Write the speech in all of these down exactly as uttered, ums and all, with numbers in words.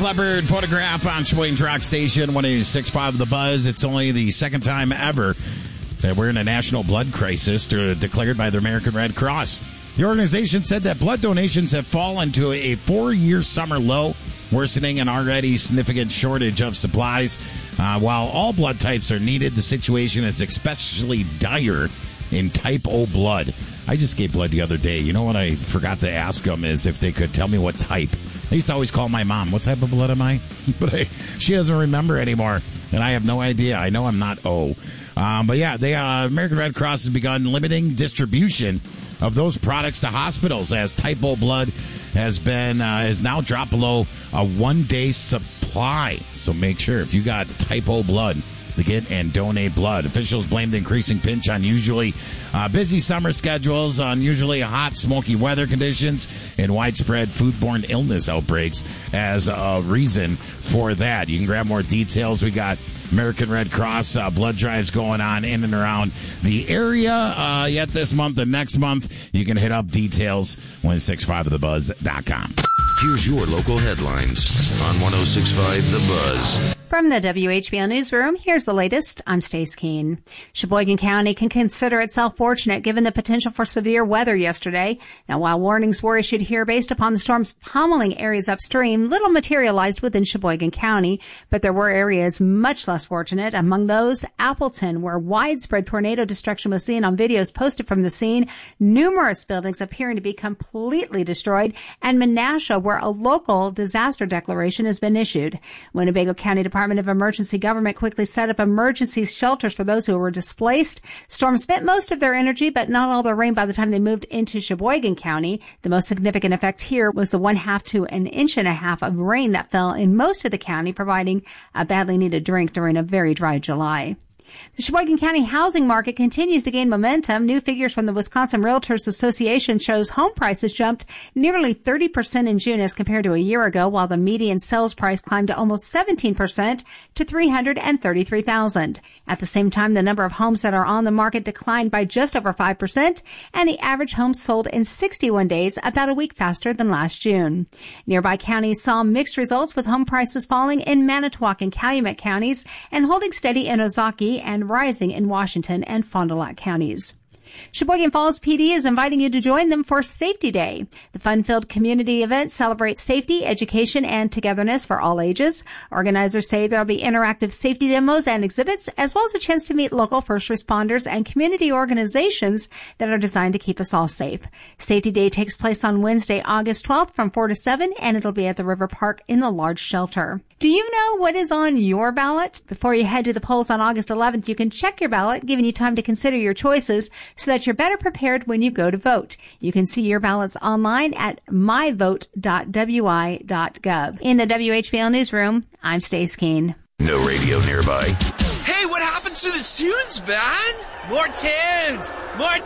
Leopard photograph on Sheboygan's Rock Station, one eighty-six point five The Buzz. It's only the second time ever that we're in a national blood crisis declared by the American Red Cross. The organization said that blood donations have fallen to a four-year summer low, worsening an already significant shortage of supplies. Uh, while all blood types are needed, the situation is especially dire in type O blood. I just gave blood the other day. You know what I forgot to ask them is if they could tell me what type. I used to always call my mom, what type of blood am I? But I, she doesn't remember anymore, and I have no idea. I know I'm not O. Um, but yeah, the uh, American Red Cross has begun limiting distribution of those products to hospitals as type O blood has been uh, is now dropped below a one-day supply. So make sure if you got type O blood to get and donate blood. Officials blame the increasing pinch on usually uh, busy summer schedules, on usually hot, smoky weather conditions, and widespread foodborne illness outbreaks as a reason for that. You can grab more details. We got American Red Cross uh, blood drives going on in and around the area uh, yet this month and next month. You can hit up details one six five the buzz dot com. Here's your local headlines on one oh six point five The Buzz. From the W H B O Newsroom, here's the latest. I'm Stace Keene. Sheboygan County can consider itself fortunate given the potential for severe weather yesterday. Now, while warnings were issued here based upon the storm's pummeling areas upstream, little materialized within Sheboygan County, but there were areas much less fortunate. Among those, Appleton, where widespread tornado destruction was seen on videos posted from the scene, numerous buildings appearing to be completely destroyed, and Menasha, where a local disaster declaration has been issued. Winnebago County Department of Emergency Government quickly set up emergency shelters for those who were displaced. Storm spent most of their energy, but not all their rain by the time they moved into Sheboygan County. The most significant effect here was the one half to an inch and a half of rain that fell in most of the county, providing a badly needed drink during a very dry July. The Sheboygan County housing market continues to gain momentum. New figures from the Wisconsin Realtors Association shows home prices jumped nearly thirty percent in June as compared to a year ago, while the median sales price climbed to almost seventeen percent to three hundred thirty-three thousand dollars. At the same time, the number of homes that are on the market declined by just over five percent, and the average home sold in sixty-one days, about a week faster than last June. Nearby counties saw mixed results, with home prices falling in Manitowoc and Calumet counties and holding steady in Ozaukee and rising in Washington and Fond du Lac counties. Sheboygan Falls P D is inviting you to join them for Safety Day. The fun-filled community event celebrates safety, education, and togetherness for all ages. Organizers say there will be interactive safety demos and exhibits, as well as a chance to meet local first responders and community organizations that are designed to keep us all safe. Safety Day takes place on Wednesday, August twelfth from four to seven, and it'll be at the River Park in the large shelter. Do you know what is on your ballot? Before you head to the polls on August eleventh, you can check your ballot, giving you time to consider your choices so that you're better prepared when you go to vote. You can see your ballots online at my vote dot w i dot gov. In the W H B L Newsroom, I'm Stace Keene. No radio nearby. Hey, what happened to the tunes, man? More tunes! More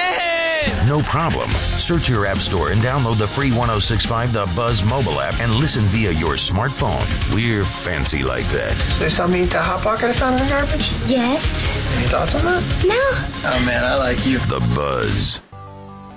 tunes! No problem. Search your app store and download the free one oh six point five The Buzz mobile app and listen via your smartphone. We're fancy like that. So you saw me eat that Hot Pocket I found in the garbage? Yes. Any thoughts on that? No. Oh, man, I like you. The Buzz.